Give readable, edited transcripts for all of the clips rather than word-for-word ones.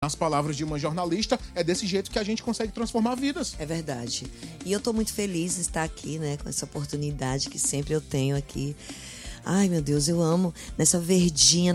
nas palavras de uma jornalista, é desse jeito que a gente consegue transformar vidas. É verdade. E eu tô muito feliz de estar aqui, né, com essa oportunidade que sempre eu tenho aqui. Ai, meu Deus, eu amo nessa Verdinha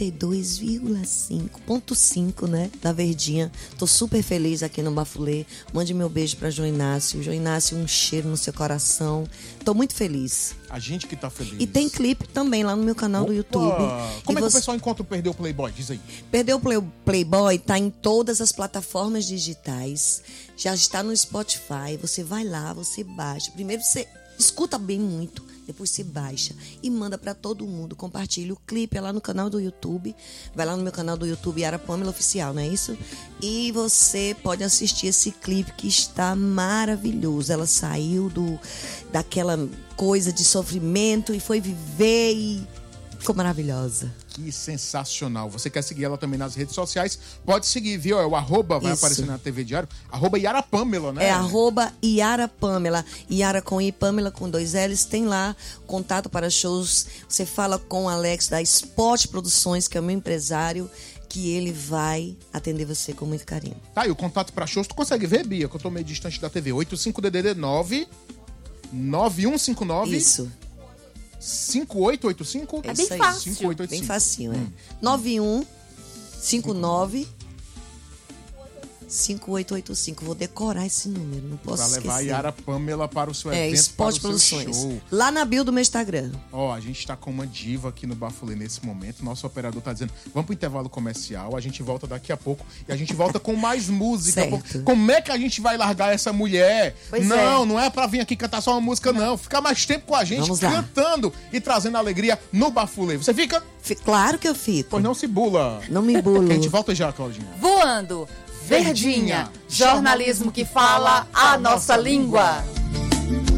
92,5, né, da Verdinha. Tô super feliz aqui no Bafulê. Mande meu beijo pra João Inácio. João Inácio, um cheiro no seu coração. Tô muito feliz. A gente que tá feliz. E tem clipe também lá no meu canal do YouTube. Como é que o pessoal encontra o Perdeu o Playboy? Diz aí. Perdeu o Playboy tá em todas as plataformas digitais. Já está no Spotify. Você vai lá, você baixa. Primeiro você escuta bem muito. Depois você baixa e manda pra todo mundo. Compartilha o clipe, é lá no canal do YouTube. Vai lá no meu canal do YouTube, Yara Pamela Oficial, não é isso? E você pode assistir esse clipe que está maravilhoso. Ela saiu daquela coisa de sofrimento e foi viver e ficou maravilhosa. Que sensacional. Você quer seguir ela também nas redes sociais? Pode seguir, viu? É o arroba, vai aparecer na TV Diário. Arroba Yara Pamela, né? É arroba Yara Pamela. Yara com I, Pamela com 2 L's. Tem lá contato para shows. Você fala com o Alex da Spot Produções, que é o meu empresário, que ele vai atender você com muito carinho. Tá, e o contato para shows, tu consegue ver, Bia? Que eu tô meio distante da TV. 85DDD 9159. Isso. 5885? É bem fácil. 5885. Bem facinho, é. 9159 5885. Vou decorar esse número, não posso esquecer. Pra levar a Yara Pamela para o seu evento, Spot para o seu Produções. show. Lá na bio do meu Instagram. Ó, a gente tá com uma diva aqui no Bafulê nesse momento. Nosso operador tá dizendo, vamos pro intervalo comercial, a gente volta daqui a pouco e a gente volta com mais música. Certo. Como é que a gente vai largar essa mulher? Pois não é pra vir aqui cantar só uma música, não. Ficar mais tempo com a gente, Vamos lá. cantando e trazendo alegria no Bafulê. Você fica? Claro que eu fico. Pois não se bula. Não me bulo. A gente volta já, Claudinha. Voando, Verdinha, jornalismo que fala a nossa língua.